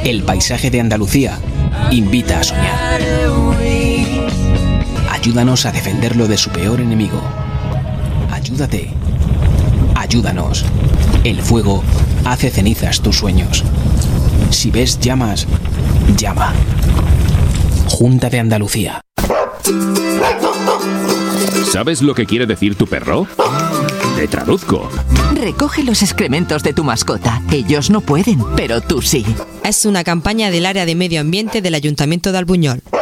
El paisaje de Andalucía invita a soñar. Ayúdanos a defenderlo de su peor enemigo. Ayúdate. Ayúdanos. El fuego hace cenizas tus sueños. Si ves llamas, llama. Junta de Andalucía. ¿Sabes lo que quiere decir tu perro? Te traduzco. Recoge los excrementos de tu mascota. Ellos no pueden, pero tú sí. Es una campaña del área de medio ambiente del Ayuntamiento de Albuñol.